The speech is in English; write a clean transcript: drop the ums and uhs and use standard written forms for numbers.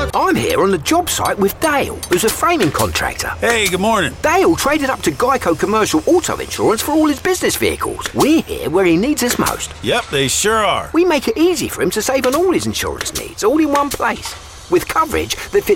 I'm here on the job site with Dale, who's a framing contractor. Hey, good morning. Dale traded up to Geico Commercial Auto Insurance for all his business vehicles. We're here where he needs us most. Yep, they sure are. We make it easy for him to save on all his insurance needs, all in one place, with coverage that fits